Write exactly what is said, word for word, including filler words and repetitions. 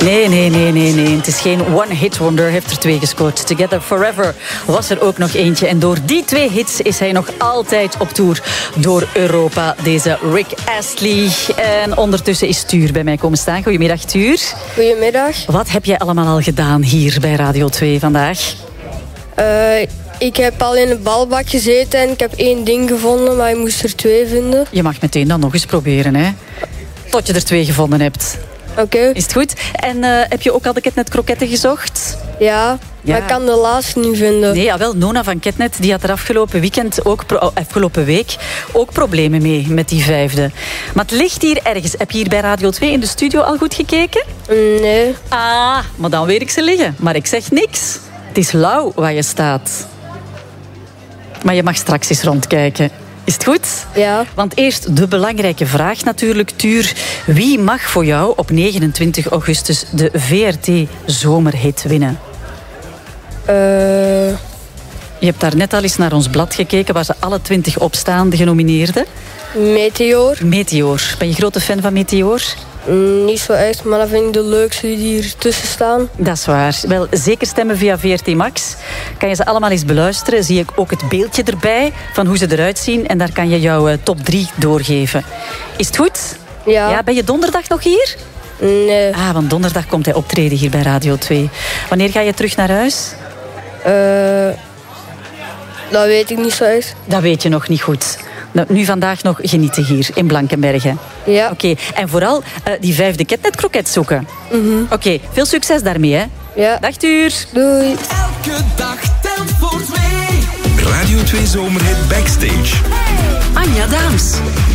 Nee, nee, nee, nee, nee. Het is geen one-hit wonder. Hij heeft er twee gescoord. Together Forever was er ook nog eentje. En door die twee hits is hij nog altijd op tour door Europa. Deze Rick Astley. En ondertussen is Tuur bij mij komen staan. Goedemiddag, Tuur. Goedemiddag. Wat heb jij allemaal al gedaan hier bij Radio twee vandaag? Uh, ik heb al in de balbak gezeten en ik heb één ding gevonden, maar ik moest er twee vinden. Je mag meteen dan nog eens proberen, hè? Tot je er twee gevonden hebt. Oké. Okay. Is het goed? En uh, heb je ook al de Ketnet kroketten gezocht? Ja, ja, maar ik kan de laatste niet vinden. Nee, jawel, Nona van Ketnet die had er afgelopen weekend ook pro- oh, afgelopen week ook problemen mee met die vijfde. Maar het ligt hier ergens. Heb je hier bij Radio twee in de studio al goed gekeken? Nee. Ah, maar dan weet ik ze liggen. Maar ik zeg niks. Het is lauw waar je staat. Maar je mag straks eens rondkijken. Is het goed? Ja. Want eerst de belangrijke vraag natuurlijk, Tuur. Wie mag voor jou op negenentwintig augustus de V R T Zomerhit winnen? Uh... Je hebt daar net al eens naar ons blad gekeken, waar ze alle twintig opstaande genomineerden. Meteor. Meteor. Ben je grote fan van Meteor? Mm, niet zo echt, maar dat vind ik de leukste die hier tussen staan. Dat is waar. Wel, zeker stemmen via V R T Max. Kan je ze allemaal eens beluisteren. Zie ik ook het beeldje erbij van hoe ze eruit zien. En daar kan je jouw uh, top drie doorgeven. Is het goed? Ja. Ja. Ben je donderdag nog hier? Nee. Ah, want donderdag komt hij optreden hier bij Radio twee. Wanneer ga je terug naar huis? Uh, dat weet ik niet zo echt. Dat weet je nog niet goed. Nou, nu vandaag nog genieten hier in Blankenberge. Ja. Oké, okay. En vooral uh, die vijfde Ketnet-kroket zoeken. Mm-hmm. Oké, okay. Veel succes daarmee, hè? Ja. Dag, Tuur. Doei. Elke dag telt voor twee. Radio twee Zomerhit Backstage. Anja Daams.